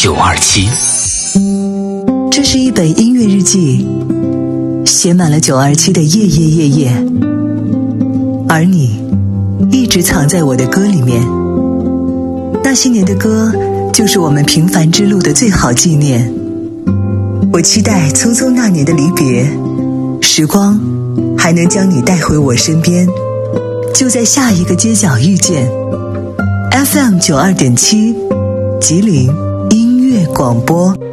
927。 这是一本音乐日记，写满了927的夜夜夜夜，而你一直藏在我的歌里面。那些年的歌，就是我们平凡之路的最好纪念。我期待匆匆那年的离别，时光还能将你带回我身边，就在下一个街角遇见。FM 92.7，吉林音乐广播。